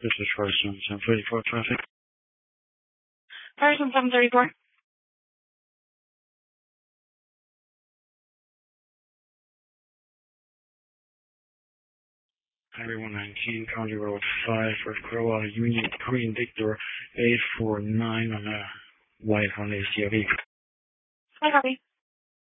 This is Carson, 734 traffic. Person 734. Highway 119, County Road 5, for Corolla Union Queen Victor 849 on a white Honda CRV. I copy.